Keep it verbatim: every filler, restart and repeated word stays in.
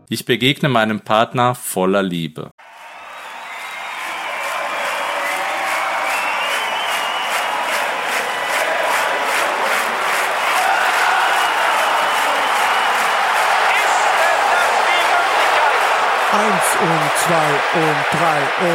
Ich begegne meinem Partner voller Liebe. Eins und zwei und drei und